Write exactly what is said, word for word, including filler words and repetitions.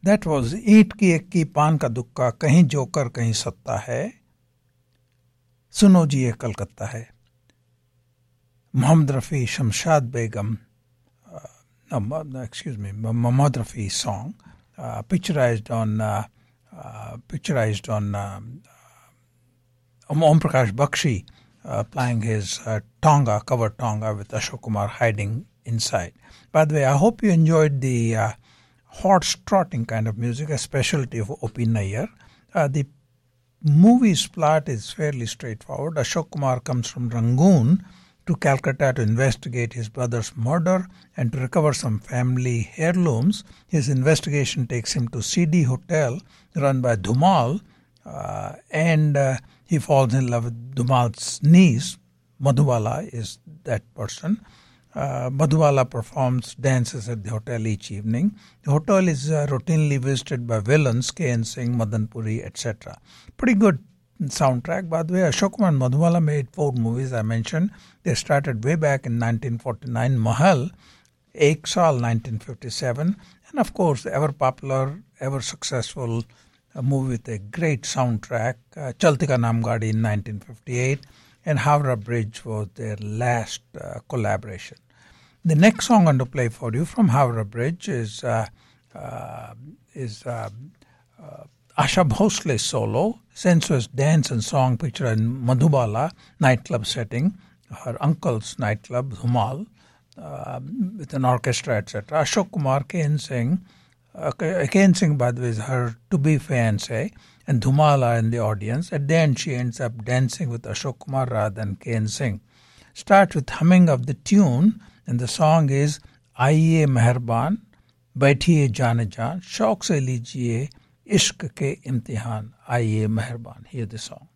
That was ईंट की एक की पान का दुक्का, कहीं जोकर कहीं सत्ता है, सुनो जी ये कलकत्ता है. Muhammad Rafi, Shamshad Begum, uh, no, excuse me, Muhammad Rafi song, uh, picturized on uh, uh, picturized on um, Om Om Prakash Bakshi uh, playing his uh, Tonga, cover Tonga with Ashok Kumar hiding inside. By the way, I hope you enjoyed the uh, horse trotting kind of music, a specialty of O P Nayyar. Uh, the movie's plot is fairly straightforward. Ashok Kumar comes from Rangoon to Calcutta to investigate his brother's murder and to recover some family heirlooms. His investigation takes him to C D Hotel run by Dhumal, uh, and uh, he falls in love with Dhumal's niece. Madhubala is that person. Uh, Madhubala performs dances at the hotel each evening. The hotel is uh, routinely visited by villains, K N Singh, Madan Puri, et cetera. Pretty good soundtrack. By the way, Ashok Kumar and Madhubala made four movies I mentioned. They started way back in nineteen forty-nine, Mahal, Ek Saal nineteen fifty-seven, and of course the ever popular, ever successful uh, movie with a great soundtrack, uh, Chalti Ka Naam Gaadi in nineteen fifty-eight, and Howrah Bridge was their last uh, collaboration. The next song I'm going to play for you from Howrah Bridge is uh, uh, is uh, uh, Asha Bhosle's solo, sensuous dance and song pictured in Madhubala nightclub setting, her uncle's nightclub, Dhumal, uh, with an orchestra, et cetera. Ashok Kumar, K N Singh, uh, K N Singh, by the way, is her to-be fiancé, and Dhumal are in the audience. At the end, she ends up dancing with Ashok Kumar rather than K N Singh. Starts with humming of the tune, and the song is Aiye Meherban, Baithiye Jaan Jaan, Shauk Se Lijiye Ishq Ke Imtihan, Aiye Meherban. Hear the song.